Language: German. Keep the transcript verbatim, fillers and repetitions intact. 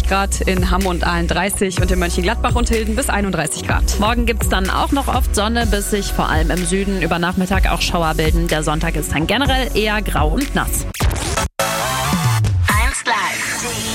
Grad, in Hamm und Aalen dreißig und in Mönchengladbach und Hilden bis einunddreißig Grad. Morgen gibt's dann auch noch oft Sonne, bis sich vor allem im Süden über Nachmittag auch Schauer bilden. Der Sonntag ist dann generell eher grau und nass. eins Live.